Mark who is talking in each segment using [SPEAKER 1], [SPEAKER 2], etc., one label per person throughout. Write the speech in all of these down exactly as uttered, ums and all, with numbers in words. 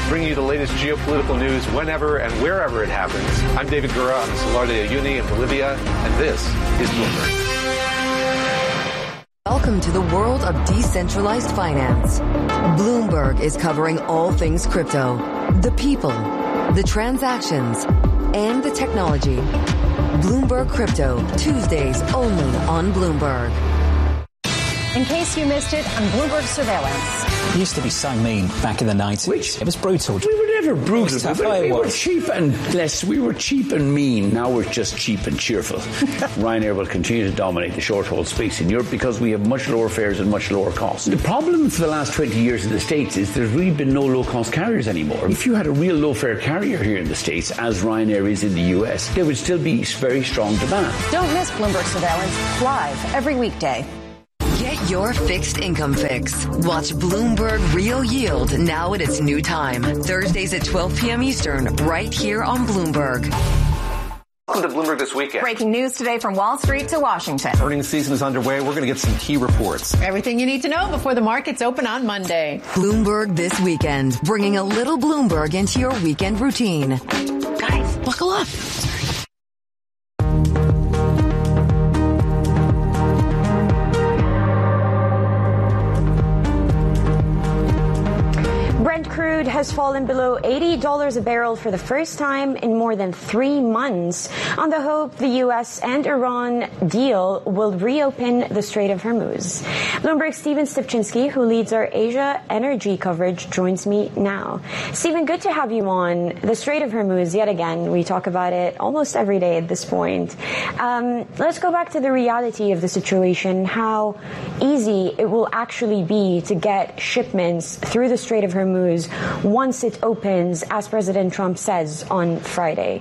[SPEAKER 1] bringing you the latest geopolitical news whenever and wherever it happens. I'm David Gura on the Salar de Uyuni in Bolivia, and this is Bloomberg.
[SPEAKER 2] Welcome to the world of decentralized finance. Bloomberg is covering all things crypto, the people, the transactions, and the technology. Bloomberg Crypto, Tuesdays only on Bloomberg.
[SPEAKER 3] In case you missed it, on Bloomberg Surveillance.
[SPEAKER 4] It used to be so mean back in the nineties.
[SPEAKER 5] Which?
[SPEAKER 4] It was brutal.
[SPEAKER 5] We were never brutal.
[SPEAKER 4] Tough,
[SPEAKER 5] we, were, we
[SPEAKER 4] was.
[SPEAKER 5] were cheap and less. We were cheap and mean. Now we're just cheap and cheerful. Ryanair will continue to dominate the short-haul space in Europe because we have much lower fares and much lower costs. The problem for the last twenty years in the States is there's really been no low-cost carriers anymore. If you had a real low-fare carrier here in the States, as Ryanair is in the U S, there would still be very strong demand.
[SPEAKER 3] Don't miss Bloomberg Surveillance live every weekday.
[SPEAKER 2] Get your fixed income fix. Watch Bloomberg Real Yield now at its new time. Thursdays at twelve p.m. Eastern, right here on Bloomberg.
[SPEAKER 1] Welcome to Bloomberg This Weekend.
[SPEAKER 3] Breaking news today from Wall Street to Washington.
[SPEAKER 1] Earnings season is underway. We're going to get some key reports.
[SPEAKER 6] Everything you need to know before the markets open on Monday.
[SPEAKER 2] Bloomberg This Weekend, bringing a little Bloomberg into your weekend routine. Guys, buckle up.
[SPEAKER 7] Brent crude has fallen below eighty dollars a barrel for the first time in more than three months on the hope the U S and Iran deal will reopen the Strait of Hormuz. Bloomberg's Stephen Stipchinsky, who leads our Asia energy coverage, joins me now. Stephen, good to have you on. The Strait of Hormuz, yet again, we talk about it almost every day at this point. Um, let's go back to the reality of the situation, how easy it will actually be to get shipments through the Strait of Hormuz once it opens, as President Trump says on Friday.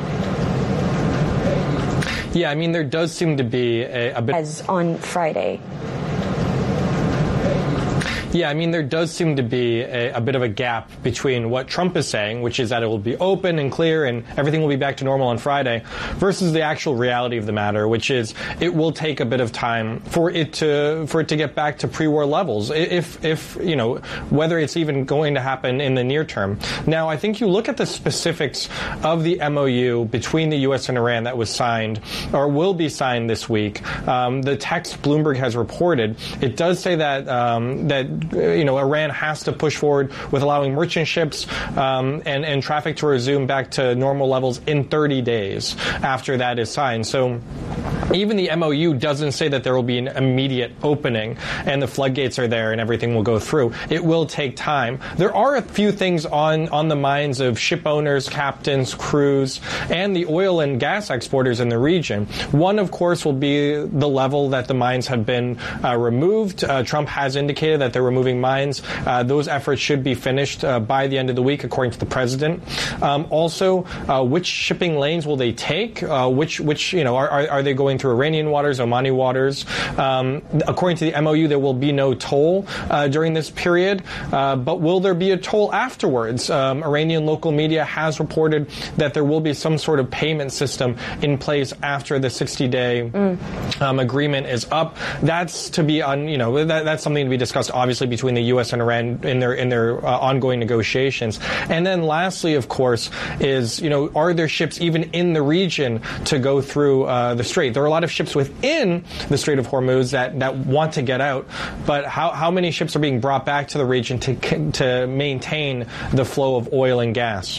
[SPEAKER 8] Yeah, I mean, there does seem to be a, a bit...
[SPEAKER 7] As on Friday.
[SPEAKER 8] Yeah, I mean, there does seem to be a, a bit of a gap between what Trump is saying, which is that it will be open and clear and everything will be back to normal on Friday, versus the actual reality of the matter, which is it will take a bit of time for it to for it to get back to pre-war levels, if, if you know, whether it's even going to happen in the near term. Now, I think you look at the specifics of the M O U between the U S and Iran that was signed, or will be signed this week. Um, the text Bloomberg has reported, it does say that um, that you know, Iran has to push forward with allowing merchant ships um, and, and traffic to resume back to normal levels in thirty days after that is signed. So even the M O U doesn't say that there will be an immediate opening and the floodgates are there and everything will go through. It will take time. There are a few things on, on the minds of ship owners, captains, crews, and the oil and gas exporters in the region. One, of course, will be the level that the mines have been uh, removed. Uh, Trump has indicated that they're removing mines. Uh, those efforts should be finished uh, by the end of the week, according to the president. Um, also, uh, which shipping lanes will they take? Uh, which, which, you know, are, are, are they going through Iranian waters, Omani waters? Um, according to the M O U, there will be no toll uh, during this period. Uh, but will there be a toll afterwards? Um, Iranian local media has reported that there will be some sort of payment system in place after the sixty-day mm. um, agreement is up. That's to be on, you know, that, that's something to be discussed, obviously, between the U S and Iran in their in their uh, ongoing negotiations. And then lastly, of course, is, you know, are there ships even in the region to go through uh, the strait? There are a lot of ships within the Strait of Hormuz that, that want to get out, but how, how many ships are being brought back to the region to to maintain the flow of oil and gas?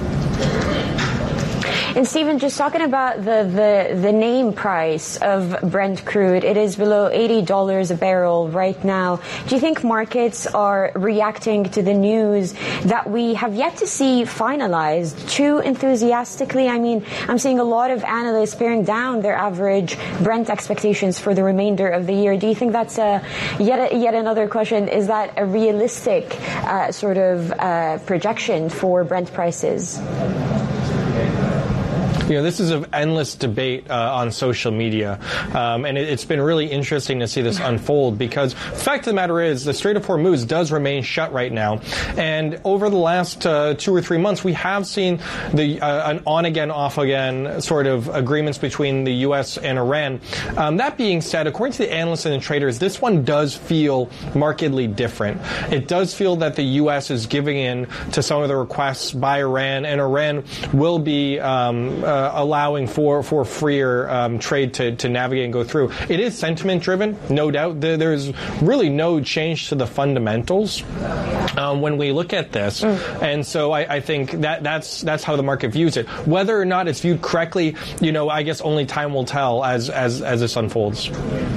[SPEAKER 7] And Stephen, just talking about the, the, the name price of Brent crude, it is below eighty dollars a barrel right now. Do you think markets are reacting to the news that we have yet to see finalized too enthusiastically? I mean, I'm seeing a lot of analysts paring down their average Brent expectations for the remainder of the year. Do you think that's a, yet a, yet another question? Is that a realistic uh, sort of uh, projection for Brent prices?
[SPEAKER 8] You know, this is an endless debate uh, on social media, um, and it, it's been really interesting to see this unfold because the fact of the matter is the Strait of Hormuz does remain shut right now, and over the last uh, two or three months we have seen the uh, an on-again, off-again sort of agreements between the U S and Iran. Um, that being said, according to the analysts and the traders, this one does feel markedly different. It does feel that the U S is giving in to some of the requests by Iran, and Iran will be um, uh, allowing for, for freer um, trade to, to navigate and go through. It is sentiment-driven, no doubt. There, there's really no change to the fundamentals um, when we look at this, mm. and so I, I think that that's that's how the market views it. Whether or not it's viewed correctly, you know, I guess only time will tell as as as this unfolds.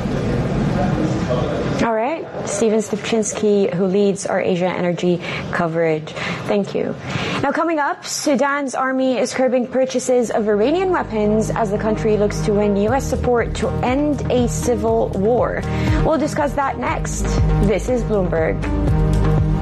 [SPEAKER 7] All right. Steven Stupczynski, who leads our Asia Energy coverage. Thank you. Now, coming up, Sudan's army is curbing purchases of Iranian weapons as the country looks to win U S support to end a civil war. We'll discuss that next. This is Bloomberg.